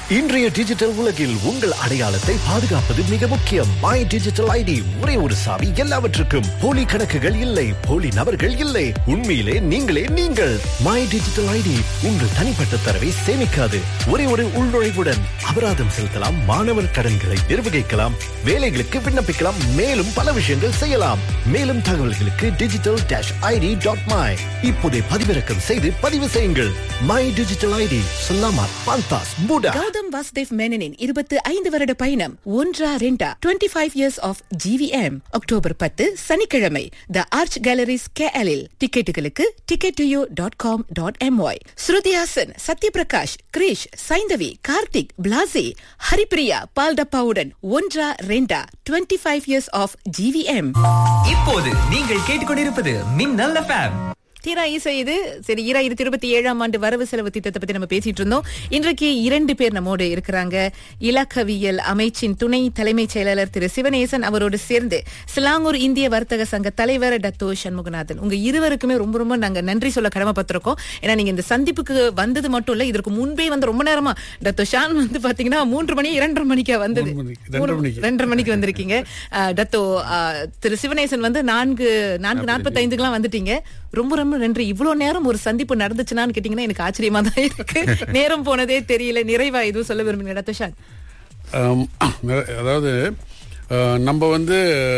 இன்றைய டிஜிட்டல் உலகில் உங்கள் அடையாளத்தை பாதுகாப்பது மிக முக்கியம். மை டிஜிட்டல் ஐடி, ஒரே ஒரு சாவி எல்லாவற்றுக்கும். போலி கணக்குகள் இல்லை, போலி நபர்கள் இல்லை, உண்மையிலே நீங்களே நீங்கள். மை டிஜிட்டல் ஐடி உங்கள் தனிப்பட்ட தரவை சேமிக்காது. ஒரே ஒரு உள்நுழைவுடன் அபராதம் செலுத்தலாம், மாணவர் கடன்களை நிர்வகிக்கலாம், வேலைகளுக்கு விண்ணப்பிக்கலாம், மேலும் பல விஷயங்கள் செய்யலாம். மேலும் தகவல்களுக்கு digital-id.my இப்போதே பதிவிறக்கம் செய்து பதிவு செய்யுங்கள். மை டிஜிட்டல் ஐடி, சொல்லாமா பாந்தாஸ் பூடா. கௌதம் வாசுதேவ் மேனனின் 25 வருட பயணம். 1-2 years of GVM. அக்டோபர் 10 சனிக்கிழமை தி arch calories KL. டிக்கெட்டுகளுக்கு ticketoyou.com.my. Shruti Haasan, Sathyaprakash, Girish, Saindhavi, Karthik, Plassey, Haripriya, பால்டப்பாவுடன் 1-2 years of GVM. இப்போது நீங்கள் கேட்டுக்கொண்டிருப்பது மின்னல் FM. தீரா இசை இது. சரி, 2027 ஆண்டு வரவு செலவு திட்டத்தை பத்தி நம்ம பேசிட்டு இருந்தோம். இன்றைக்கு 2 பேர் நம்மோடு இருக்கிறாங்க. இலக்கவியல் அமைச்சின் துணை தலைமைச் செயலாளர் திரு சிவனேசன் அவரோடு சேர்ந்து சிலாங்கூர் இந்திய வர்த்தக சங்க தலைவர் டத்தோ சண்முகநாதன். உங்க இருவருக்குமே ரொம்ப ரொம்ப நாங்க நன்றி சொல்ல கடமைப்பட்டிருக்கோம். ஏன்னா நீங்க இந்த சந்திப்புக்கு வந்தது மட்டும் இல்ல, இதற்கு முன்பே வந்து ரொம்ப நேரமா டத்தோ ஷான் வந்து பாத்தீங்கன்னா 3 மணி 2:30 மணிக்கு வந்தது. 2:30 மணிக்கு வந்திருக்கீங்க. டத்தோ திரு சிவனேசன் வந்து 4:45 வந்துட்டீங்க. ரொம்ப ரொம்ப நன்றி. இவ்வளவு நேரம் ஒரு சந்திப்பு நடந்துச்சுனான்னு கேட்டீங்கன்னா எனக்கு ஆச்சரியமா தான் இருக்கு. நேரம் போனதே தெரியல. நிறைவா எதுவும் சொல்ல விரும்புங்க டத்தோ ஷான்? அதாவது நம்ம வந்து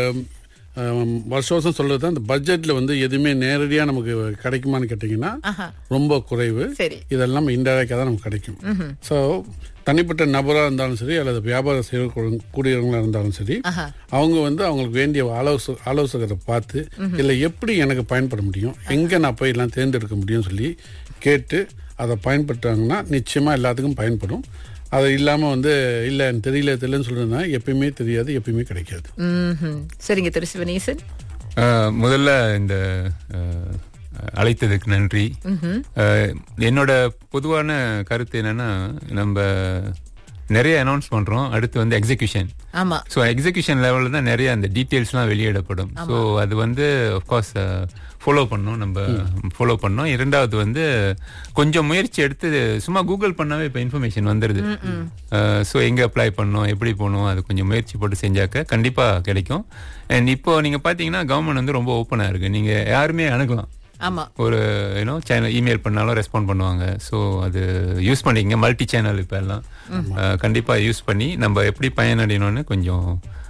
வருஷம் சொல்றது அந்த பட்ஜெட்ல வந்து எதுவுமே நேரடியா நமக்கு கிடைக்குமான்னு கேட்டீங்கன்னா ரொம்ப குறைவு. இதெல்லாம் இன்டைரக்டா தான் நமக்கு கிடைக்கும். சோ தனிப்பட்ட நபரா இருந்தாலும் சரி, அல்லது வியாபாரம் செய்யக்கூடியவங்களா இருந்தாலும் சரி, அவங்க வந்து அவங்களுக்கு வேண்டிய ஆலோசகரை பார்த்து இல்ல எப்படி எனக்கு பயன்பட முடியும், எங்க நான் போய் எல்லாம் தேர்ந்தெடுக்க முடியும் சொல்லி கேட்டு அதை பயன்படுத்தாங்கன்னா நிச்சயமா எல்லாத்துக்கும் பயன்படும். அது இல்லாம வந்து இல்ல தெரியலன்னு சொல்றதுனா எப்பயுமே தெரியாது, எப்பயுமே கிடைக்காது. சரிங்க திரு சிவனேசன், முதல்ல இந்த அழைத்ததுக்கு நன்றி. என்னோட பொதுவான கருத்து என்னன்னா, நம்ம நிறைய அனௌன்ஸ் பண்றோம், அடுத்து வந்து எக்ஸிகியூஷன். ஆமா, சோ எக்ஸிகியூஷன் லெவல்ல தான் நிறைய அந்த டீடைல்ஸ்லாம் வெளியிடப்படும். சோ அது வந்து ஆஃப்கோர்ஸ் ஃபாலோ பண்ணணும், நம்ம ஃபாலோ பண்ணோம். இரண்டாவது வந்து கொஞ்சம் முயற்சி எடுத்து சும்மா கூகுள் பண்ணாவே இப்ப இன்ஃபர்மேஷன் வந்துருது. சோ எங்க அப்ளை பண்ணணும், எப்படி போகணும், அது கொஞ்சம் முயற்சி போட்டு செஞ்சாக்க கண்டிப்பா கிடைக்கும். அண்ட் இப்போ நீங்க பாத்தீங்கன்னா கவர்மெண்ட் வந்து ரொம்ப ஓப்பனா இருக்கு, நீங்க யாருமே அணுகலாம். ஒரு சேனல் இமெயில் பண்ணாலும் ரெஸ்பாண்ட் பண்ணுவாங்க. ஸோ அது யூஸ் பண்ணிக்கங்க. மல்டி சேனல் இப்போ எல்லாம் கண்டிப்பா யூஸ் பண்ணி நம்ம எப்படி பயனடையணும்னு கொஞ்சம்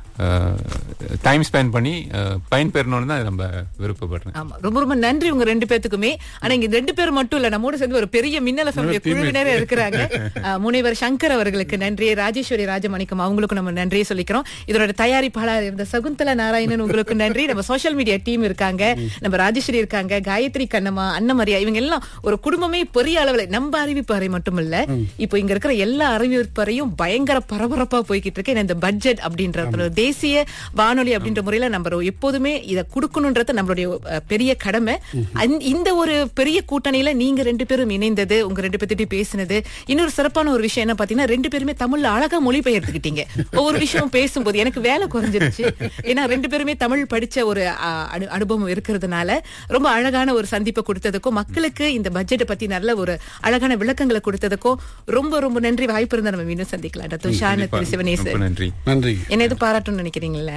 டைம் ஸ்பெண்ட் பண்ணி பயன்பெறணும்னு தான் நம்ம விருப்பப்படுறேன். ஆமா, ரொம்ப ரொம்ப நன்றி உங்க 2 பேத்துக்குமே. ஆனா இங்க 2 பேர் மட்டும் இல்ல, நம்மோட சேர்ந்து ஒரு பெரிய மின்னல் FM குழுவினர் இருக்கிறாங்க. முனைவர் சங்கர் அவர்களுக்கு நன்றி, ராஜேஸ்வரி ராஜமணிக்கம் அவங்களுக்கும் நம்ம நன்றியை சொல்லிக்கிறோம். இதோட தயாரிப்பாளர் இருந்த சகுந்தலா நாராயணன் உங்களுக்கு நன்றி. நம்ம சோஷியல் மீடியா டீம் இருக்காங்க, நம்ம ராஜேஸ்வரி இருக்காங்க, காயத்ரி கண்ணம்மா, அன்னமரியா, இவங்க எல்லாம் ஒரு குடும்பமே பெரிய அளவுல. நம்ம அறிவிப்பு அறை மட்டும் இல்ல, இப்போ இங்க இருக்கிற எல்லா அறிவிப்பு அறையும் பயங்கர பரபரப்பா போய்கிட்டு இருக்கு. இந்த பட்ஜெட் அப்படின்ற தேசிய வானொலி அப்படின்ற முறையில நம்ம எப்போதுமே இதை கொடுக்கணும்ன்றது நம்மளுடைய பெரிய கடமை. இந்த ஒரு பெரிய கூட்டணியில நீங்க 2 பேரும் இணைந்தது, உங்க 2 பேர்த்திட்டு பேசினது, இன்னொரு சிறப்பான ஒரு விஷயம் என்ன பாத்தீங்கன்னா, 2 பேருமே தமிழ்ல அழகா மொழிபெயர்த்துக்கிட்டீங்க. ஒவ்வொரு விஷயம் பேசும்போது எனக்கு வேலை குறைஞ்சிருச்சு. ஏன்னா 2 பேருமே தமிழ் படிச்ச ஒரு அனுபவம் இருக்கிறதுனால ரொம்ப அழகான ஒரு சந்திப்பை கொடுத்ததுக்கும், மக்களுக்கு இந்த பட்ஜெட்டை பத்தி நல்ல ஒரு அழகான விளக்கங்களை கொடுத்ததுக்கும் ரொம்ப ரொம்ப நன்றி. வாய்ப்பு இருந்தா நம்ம மீண்டும் சந்திக்கலாம். டத்தோ ஷான், திரு சிவனேசன், நன்றி. என்ன எது பாராட்டணும்னு நினைக்கிறீங்களா?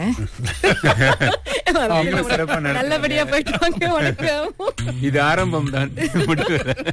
நல்லபடியா போயிட்டு வாங்க. வணக்கம். இது ஆரம்பம் தான்.